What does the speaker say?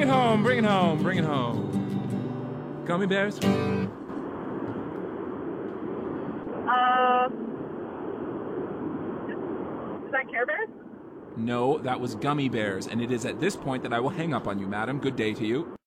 it home, bring it home, bring it home. Gummy bears? Is that Care Bears? No, that was Gummy Bears, and it is at this point that I will hang up on you, madam. Good day to you.